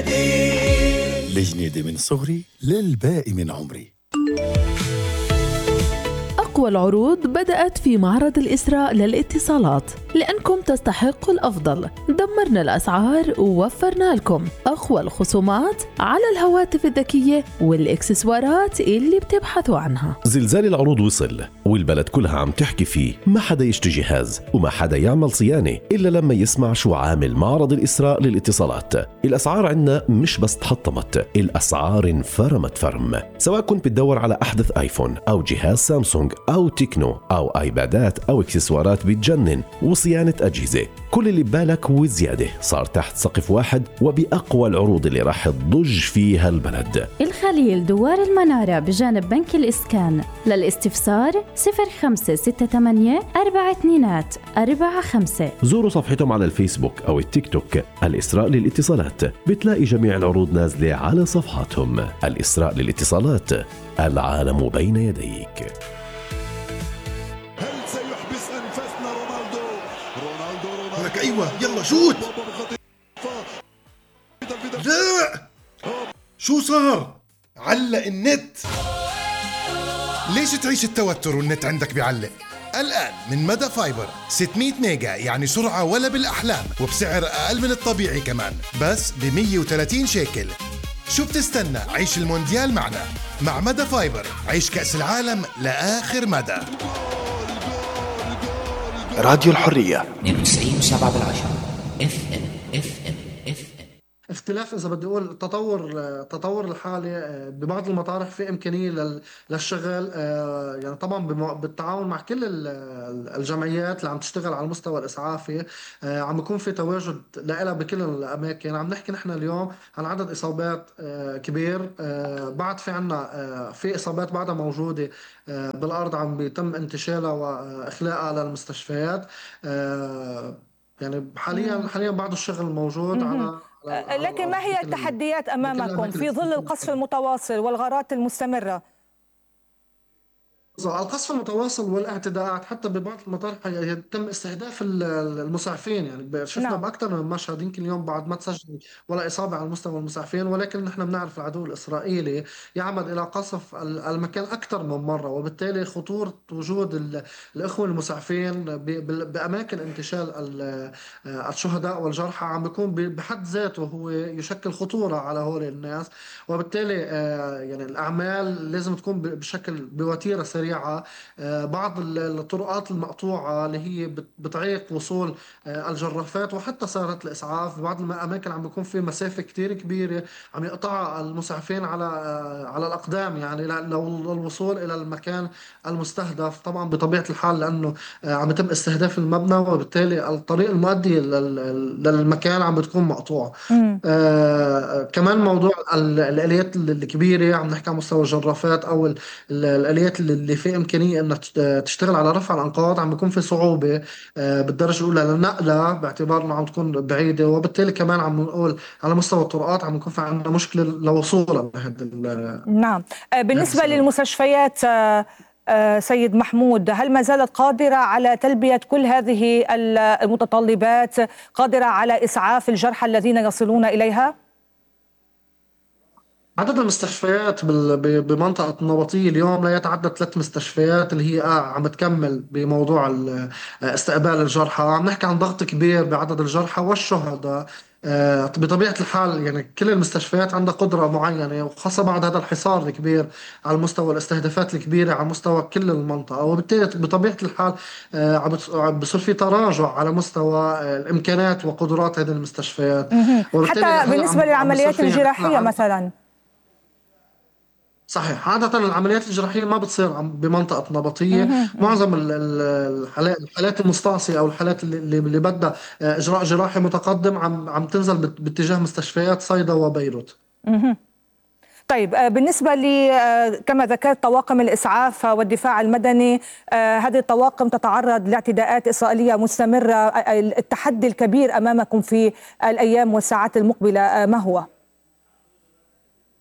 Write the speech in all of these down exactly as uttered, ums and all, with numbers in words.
لجنيدي من صغري للباقي من عمري. أقوى العروض بدأت في معرض الإسراء للاتصالات، لأنكم تستحقوا الأفضل. دمرنا الأسعار ووفرنا لكم أقوى الخصومات على الهواتف الذكية والإكسسوارات اللي بتبحثوا عنها. زلزال العروض وصل والبلد كلها عم تحكي فيه. ما حدا يشتري جهاز وما حدا يعمل صيانة إلا لما يسمع شو عامل معرض الإسراء للاتصالات. الأسعار عنا مش بس تحطمت، الأسعار انفرمت فرم. سواء كنت بتدور على أحدث آيفون أو جهاز سامسونج أو تكنو أو آيبادات أو إكسسوارات بتجنن وصيانة أجهزة، كل اللي ببالك وزيادة صار تحت سقف واحد وبأقوى العروض اللي راح تضج فيها البلد. الخليل دوار المنارة بجانب بنك الإسكان. للاستفسار صفر خمسة ستة ثمانية أربعة اثنين أربعة خمسة. زوروا صفحتهم على الفيسبوك أو التيك توك الإسراء للاتصالات، بتلاقي جميع العروض نازلة على صفحاتهم. الإسراء للاتصالات، العالم بين يديك. لك ايوه يلا شوت. لا شو صار؟ علق النت. ليش تعيش التوتر والنت عندك بيعلق؟ الآن من مدى فايبر ستمية ميجا، يعني سرعة ولا بالأحلام، وبسعر أقل من الطبيعي كمان، بس ب مية وثلاثين شيكل. شو بتستنى؟ عيش المونديال معنا. مع مدى فايبر عيش كأس العالم لآخر مدى. راديو الحرية اثنين وتسعين وسبعة بالعشرة اف ام اف ام اف ام. اختلاف اذا بدي اقول تطور تطور الحاله ببعض المطارح في امكانيه للشغل، يعني طبعا بالتعاون مع كل الجمعيات اللي عم تشتغل على المستوى الاسعافي، عم يكون في تواجد لها بكل الاماكن. عم نحكي نحن اليوم عن عدد اصابات كبير، بعد في عنا في اصابات بعدها موجوده بالارض عم بيتم انتشالها واخلاءها للمستشفيات. يعني حاليا حاليا بعض الشغل موجود على. لكن ما هي التحديات أمامكم في ظل القصف المتواصل والغارات المستمرة؟ القصف المتواصل والاعتداءات حتى ببعض المطارح يتم استهداف المسعفين، يعني شفنا نعم. بأكثر من مشهد. يمكن اليوم بعد ما تسجل ولا إصابة على مستوى المسعفين، ولكن نحن بنعرف العدو الإسرائيلي يعمد إلى قصف المكان أكثر من مرة، وبالتالي خطورة وجود الإخوة المسعفين بأماكن انتشال الشهداء والجرحى عم بيكون بحد ذاته هو يشكل خطورة على هؤلاء الناس. وبالتالي يعني الأعمال لازم تكون بشكل بوتيرة سريعة. بعض الطرقات المقطوعة اللي هي بتعيق وصول الجرافات وحتى سيارات الإسعاف. بعض الأماكن عم بيكون في مسافة كتير كبيرة عم يقطع المسعفين على على الأقدام، يعني للوصول إلى المكان المستهدف. طبعا بطبيعة الحال لأنه عم يتم استهداف المبنى، وبالتالي الطريق المؤدي للمكان عم بتكون مقطوعة. آه كمان موضوع الآليات الكبيرة، عم نحكي عن مستوى الجرافات أو الآليات اللي في إمكانية أنها تشتغل على رفع الأنقاض، عم بيكون في صعوبة بالدرجة الأولى للنقلة باعتبار أنه عم تكون بعيدة. وبالتالي كمان عم نقول على مستوى الطرقات عم يكون في عندنا مشكلة لوصولها لهذا. نعم. بالنسبة للمستشفيات سيد محمود، هل ما زالت قادرة على تلبية كل هذه المتطلبات، قادرة على إسعاف الجرحى الذين يصلون إليها؟ عدد المستشفيات بمنطقة النبطية اليوم لا يتعدى ثلاث مستشفيات اللي هي عم تكمل بموضوع استقبال الجرحى. عم نحكي عن ضغط كبير بعدد الجرحى والشهداء. بطبيعة الحال يعني كل المستشفيات عندها قدرة معينة، وخاصة بعد هذا الحصار الكبير على مستوى الاستهدافات الكبيرة على مستوى كل المنطقة، وبالتالي بطبيعة الحال عم بصير في تراجع على مستوى الإمكانات وقدرات هذه المستشفيات. حتى بالنسبة للعمليات الجراحية مثلا. صحيح، عادة العمليات الجراحية ما بتصير بمنطقة نبطية. معظم الحالات المستعصية أو الحالات اللي اللي بدها إجراء جراحي متقدم عم عم تنزل باتجاه مستشفيات صيدا وبيروت. طيب بالنسبة لي كما ذكرت طواقم الإسعاف والدفاع المدني، هذه الطواقم تتعرض لاعتداءات إسرائيلية مستمرة. التحدي الكبير أمامكم في الأيام والساعات المقبلة ما هو؟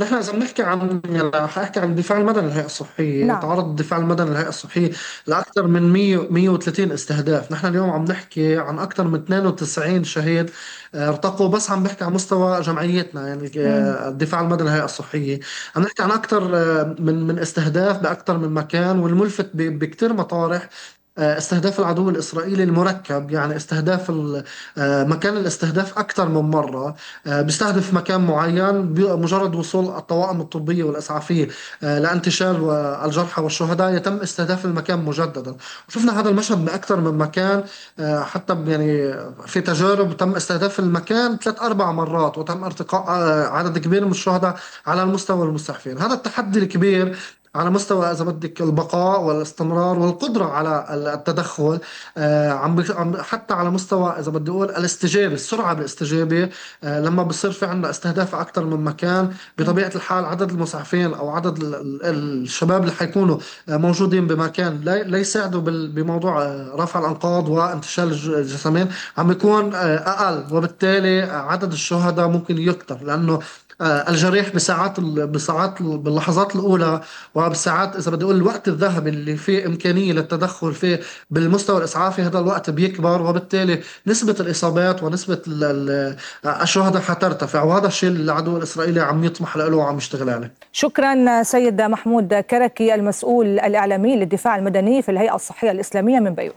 نحن إذا بنحكي عن يعني رح أحكي عن الدفاع المدني للهيئة الصحية. نعم. تعرض الدفاع المدني للهيئة الصحية لأكثر من مية مية وثلاثين استهداف. نحن اليوم عم نحكي عن أكثر من اثنين وتسعين شهيد آه، ارتقوا، بس عم بحكي على مستوى جمعيتنا يعني آه، الدفاع المدني للهيئة الصحية. عم نحكي عن أكثر آه، من من استهداف بأكثر من مكان. والملفت ب- بكتير مطارح آه، استهداف العدو الإسرائيلي المركب، يعني استهداف ال- آه، مكان الاستهداف أكثر من مرة. آه، بيستهدف مكان معين، بي- مجرد وصول الطواقم الطبية والإسعافية آه، لانتشال الجرحى والشهداء يتم استهداف المكان مجددا. وشفنا هذا المشهد بأكثر من مكان. آه، حتى ب- يعني في تجارب تم استهداف المكان ثلاث أربع مرات، وتم ارتقاء آه، عدد كبير من الشهداء على المستوى المستهدفين. هذا التحدي الكبير على مستوى إذا بدك البقاء والاستمرار والقدرة على التدخل. آه، عم بك- عم- حتى على مستوى إذا بدي أقول الاستجابة، السرعة بالاستجابة. آه، لما بصير في عندنا استهداف أكثر من مكان، بطبيعة الحال عدد المسعفين أو عدد ال- ال- الشباب اللي حيكونوا آه، موجودين بمكان لا لا يساعدوا بال- بموضوع آه، رفع الأنقاض وانتشال الج- الجسامين عم يكون آه، أقل، وبالتالي عدد الشهداء ممكن يكتر، لأنه آه، الجريح بساعات ال- بساعات ال- باللحظات الأولى وبالساعات إذا بدي أقول الوقت الذهبي اللي فيه إمكانية للتدخل فيه بالمستوى الإسعافي، هذا الوقت بيكبر، وبالتالي نسبة الإصابات ونسبة ال- ال- الشهداء حترتفع. وهذا الشيء اللي العدو الإسرائيلي عم يطمح له وعم يشتغل عليه. شكرا سيد محمود كركي، المسؤول الإعلامي للدفاع المدني في الهيئة الصحية الإسلامية من بيروت.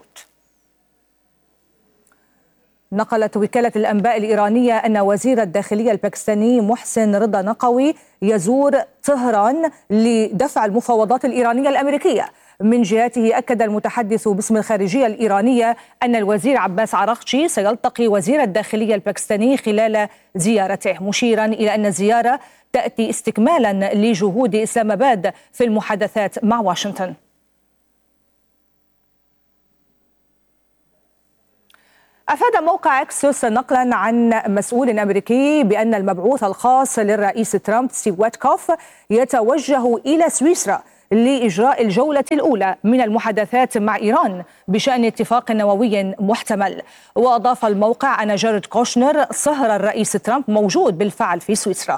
نقلت وكالة الأنباء الإيرانية أن وزير الداخلية الباكستاني محسن رضا نقوي يزور طهران لدفع المفاوضات الإيرانية الأمريكية. من جهته أكد المتحدث باسم الخارجية الإيرانية أن الوزير عباس عراقچي سيلتقي وزير الداخلية الباكستاني خلال زيارته، مشيرا إلى أن الزيارة تأتي استكمالا لجهود إسلام آباد في المحادثات مع واشنطن. أفاد موقع أكسيوس نقلا عن مسؤول أمريكي بأن المبعوث الخاص للرئيس ترامب ستيف ويتكوف يتوجه إلى سويسرا لإجراء الجولة الأولى من المحادثات مع إيران بشأن اتفاق نووي محتمل. وأضاف الموقع أن جاريد كوشنر صهر الرئيس ترامب موجود بالفعل في سويسرا.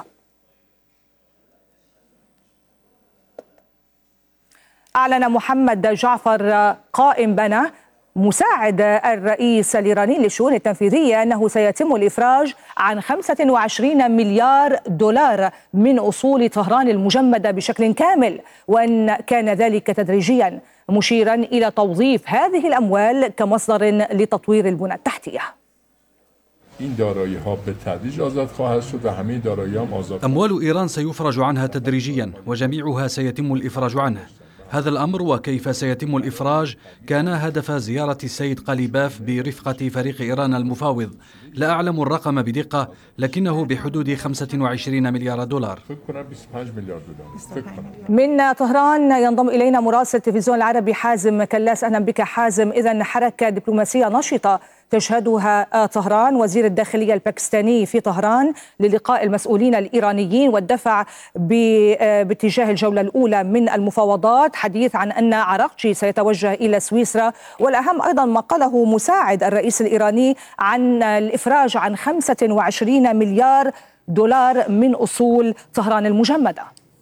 أعلن محمد جعفر قائم بنا مساعد الرئيس الإيراني للشؤون التنفيذية أنه سيتم الإفراج عن خمسة وعشرين مليار دولار من أصول طهران المجمدة بشكل كامل، وأن كان ذلك تدريجيا، مشيرا إلى توظيف هذه الأموال كمصدر لتطوير البنى التحتية. أموال إيران سيفرج عنها تدريجيا وجميعها سيتم الإفراج عنه. هذا الأمر وكيف سيتم الإفراج كان هدف زيارة السيد قليباف برفقة فريق إيران المفاوض. لا أعلم الرقم بدقة لكنه بحدود خمسة وعشرين مليار دولار. من طهران ينضم إلينا مراسل التلفزيون العربي حازم كلاس. أهلا بك حازم. إذن حركة دبلوماسية نشطة تشهدها طهران، وزير الداخلية الباكستاني في طهران للقاء المسؤولين الإيرانيين والدفع باتجاه الجولة الأولى من المفاوضات، حديث عن أن عراقچي سيتوجه إلى سويسرا، والأهم أيضا ما قاله مساعد الرئيس الإيراني عن الإفراج عن خمسة وعشرين مليار دولار من أصول طهران المجمدة.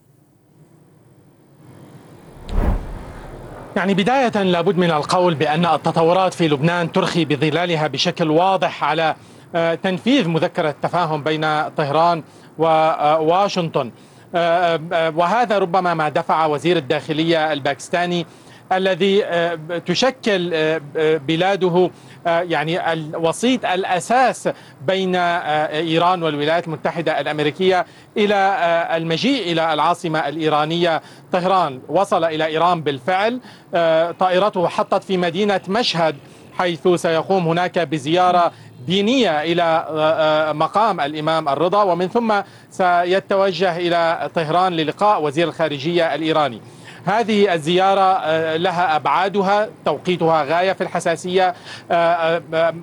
يعني بداية لابد من القول بأن التطورات في لبنان ترخي بظلالها بشكل واضح على تنفيذ مذكرة تفاهم بين طهران وواشنطن، وهذا ربما ما دفع وزير الداخلية الباكستاني الذي تشكل بلاده يعني الوسيط الأساس بين إيران والولايات المتحدة الأمريكية إلى المجيء إلى العاصمة الإيرانية طهران. وصل إلى إيران بالفعل، طائرته حطت في مدينة مشهد حيث سيقوم هناك بزيارة دينية إلى مقام الإمام الرضا، ومن ثم سيتوجه إلى طهران للقاء وزير الخارجية الإيراني. هذه الزيارة لها أبعادها، توقيتها غاية في الحساسية،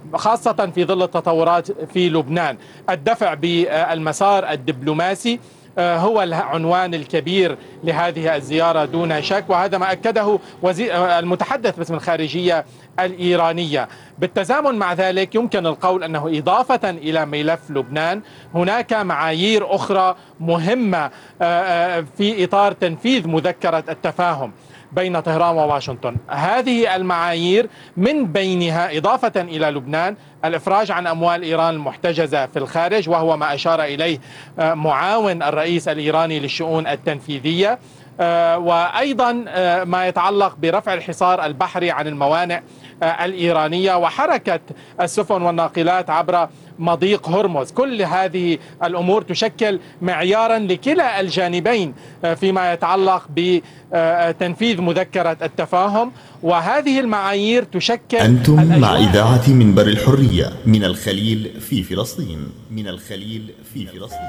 خاصة في ظل التطورات في لبنان. الدفع بالمسار الدبلوماسي هو العنوان الكبير لهذه الزيارة دون شك، وهذا ما أكده المتحدث باسم الخارجية الإيرانية. بالتزامن مع ذلك يمكن القول أنه إضافة إلى ملف لبنان هناك معايير أخرى مهمة في إطار تنفيذ مذكرة التفاهم بين طهران وواشنطن. هذه المعايير من بينها إضافة إلى لبنان الإفراج عن أموال إيران المحتجزة في الخارج، وهو ما أشار إليه معاون الرئيس الإيراني للشؤون التنفيذية، وأيضا ما يتعلق برفع الحصار البحري عن الموانئ الإيرانية وحركة السفن والناقلات عبر مضيق هرمز. كل هذه الأمور تشكل معيارا لكلا الجانبين فيما يتعلق بتنفيذ مذكرة التفاهم، وهذه المعايير تشكل. أنتم مع إذاعة منبر الحرية من الخليل في فلسطين من الخليل في فلسطين.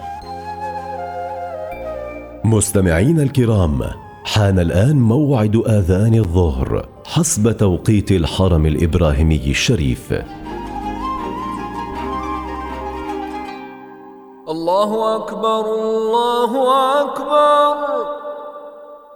مستمعينا الكرام، حان الآن موعد آذان الظهر حسب توقيت الحرم الإبراهيمي الشريف. الله أكبر الله أكبر.